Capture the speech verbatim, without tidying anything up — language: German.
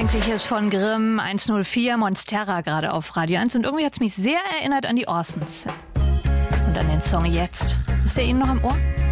Undenkliches von Grimm, eins null vier, Monsterra gerade auf Radio eins. Und irgendwie hat es mich sehr erinnert an die Orsons. Und an den Song Jetzt. Ist der Ihnen noch im Ohr?